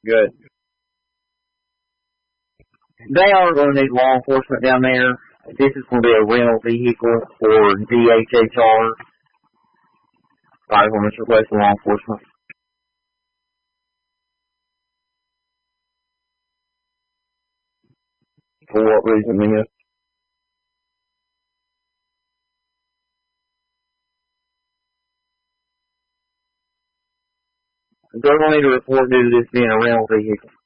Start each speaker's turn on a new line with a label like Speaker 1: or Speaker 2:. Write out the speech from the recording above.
Speaker 1: Good.
Speaker 2: They are going to need law enforcement down there. This is going to be a rental vehicle for DHHR. Fire Department's requesting law enforcement.
Speaker 1: For what reason, Mia?
Speaker 2: They're going to need a report due to this being a rental vehicle.